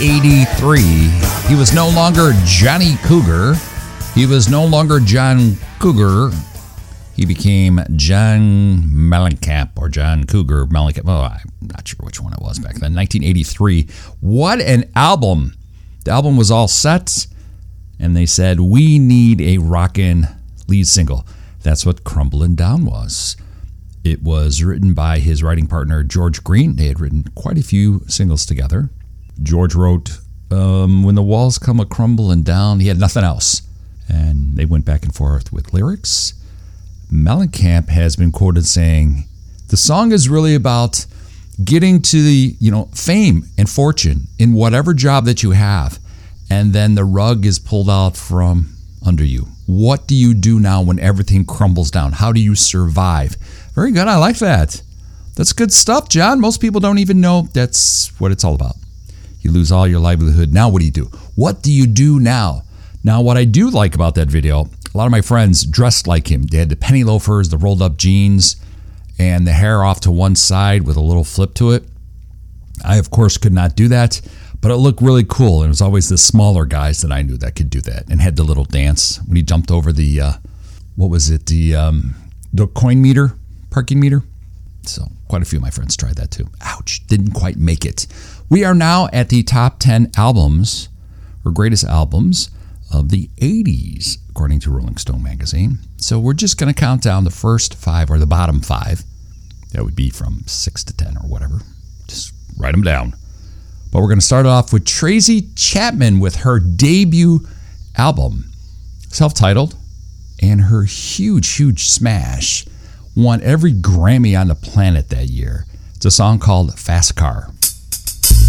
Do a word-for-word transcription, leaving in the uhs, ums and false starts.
eighty-three. He was no longer Johnny Cougar. He was no longer John Cougar. He became John Mellencamp or John Cougar Mellencamp. Oh, I'm not sure which one it was back then. nineteen eighty-three. What an album. The album was all set, and they said, we need a rockin' lead single. That's what Crumbling Down was. It was written by his writing partner, George Green. They had written quite a few singles together. George wrote, um, When the Walls Come A-Crumbling Down. He had nothing else. And they went back and forth with lyrics. Mellencamp has been quoted saying, the song is really about getting to the, you know, fame and fortune in whatever job that you have. And then the rug is pulled out from under you. What do you do now when everything crumbles down? How do you survive? Very good. I like that. That's good stuff, John. Most people don't even know that's what it's all about. You lose all your livelihood. Now what do you do? What do you do now? Now, what I do like about that video, a lot of my friends dressed like him. They had the penny loafers, the rolled up jeans, and the hair off to one side with a little flip to it. I, of course, could not do that, but it looked really cool. And it was always the smaller guys that I knew that could do that and had the little dance when he jumped over the, uh, what was it, the um, the coin meter, parking meter. So quite a few of my friends tried that too. Ouch, didn't quite make it. We are now at the top ten albums, or greatest albums, of the eighties, according to Rolling Stone magazine. So we're just going to count down the first five, or the bottom five. That would be from six to ten or whatever. Just write them down. But we're going to start off with Tracy Chapman with her debut album, self-titled, and her huge, huge smash. Won every Grammy on the planet that year. It's a song called Fast Car.